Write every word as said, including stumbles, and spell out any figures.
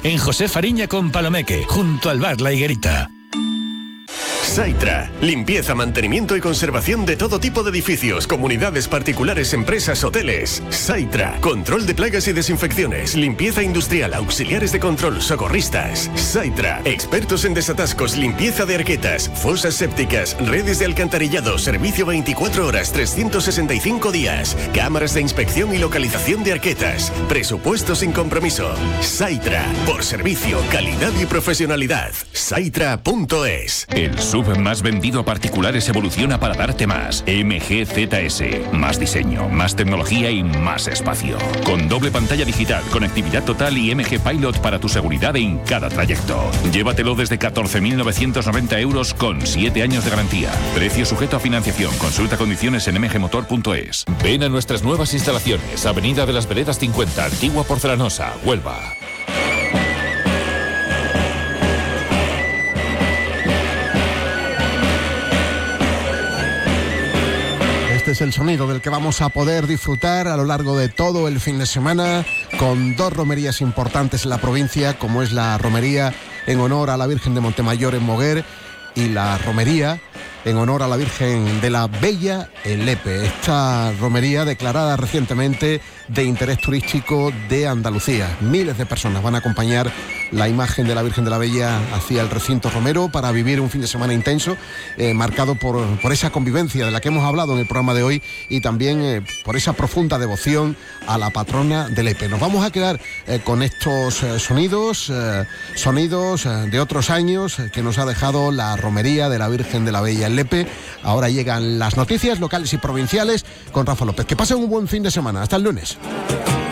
en José Fariña con Palomeque, junto al bar La Higuerita. Saitra, limpieza, mantenimiento y conservación de todo tipo de edificios, comunidades particulares, empresas, hoteles. Saitra, control de plagas y desinfecciones, limpieza industrial, auxiliares de control, socorristas. Saitra, expertos en desatascos, limpieza de arquetas, fosas sépticas, redes de alcantarillado, servicio veinticuatro horas, trescientos sesenta y cinco días, cámaras de inspección y localización de arquetas, presupuesto sin compromiso. Saitra, por servicio, calidad y profesionalidad. Saitra punto es. El sub más vendido a particulares evoluciona para darte más. M G Z S. Más diseño, más tecnología y más espacio. Con doble pantalla digital, conectividad total y M G Pilot para tu seguridad en cada trayecto. Llévatelo desde catorce mil novecientos noventa euros con siete años de garantía. Precio sujeto a financiación. Consulta condiciones en m g motor punto es. Ven a nuestras nuevas instalaciones. Avenida de las Veredas cincuenta, Antigua Porcelanosa, Huelva. Este es el sonido del que vamos a poder disfrutar a lo largo de todo el fin de semana, con dos romerías importantes en la provincia, como es la romería en honor a la Virgen de Montemayor en Moguer y la romería en honor a la Virgen de la Bella en Lepe. Esta romería declarada recientemente de interés turístico de Andalucía. Miles de personas van a acompañar la imagen de la Virgen de la Bella hacia el recinto romero para vivir un fin de semana intenso, eh, marcado por, por esa convivencia de la que hemos hablado en el programa de hoy y también eh, por esa profunda devoción a la patrona de Lepe. Nos vamos a quedar eh, con estos eh, sonidos, eh, sonidos eh, de otros años eh, que nos ha dejado la romería de la Virgen de la Bella en Lepe. Ahora llegan las noticias locales y provinciales con Rafa López. Que pasen un buen fin de semana. Hasta el lunes.